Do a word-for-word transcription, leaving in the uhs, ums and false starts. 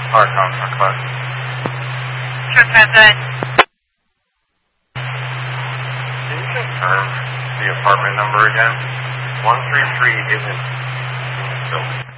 Car contact class. Sure, President. Can you confirm the apartment number again? one three three isn't in this building.